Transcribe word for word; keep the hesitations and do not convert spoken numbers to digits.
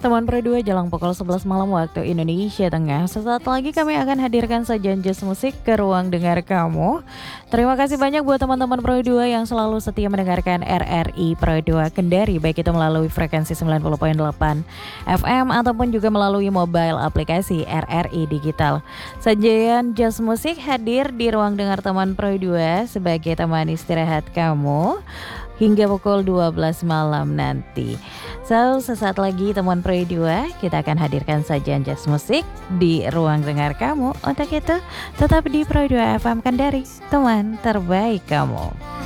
Teman Pro dua jelang pukul sebelas malam waktu Indonesia Tengah. Sesaat lagi kami akan hadirkan sajian jazz musik ke ruang dengar kamu. Terima kasih banyak buat teman-teman Pro dua yang selalu setia mendengarkan R R I Pro dua Kendari, baik itu melalui frekuensi sembilan puluh koma delapan F M ataupun juga melalui mobile aplikasi R R I Digital. Sajian jazz musik hadir di ruang dengar teman Pro dua sebagai teman istirahat kamu hingga pukul dua belas malam nanti. So, sesaat lagi teman Pro dua kita akan hadirkan sajian jazz musik di ruang dengar kamu. Untuk itu, tetap di Pro dua F M Kendari, teman terbaik kamu.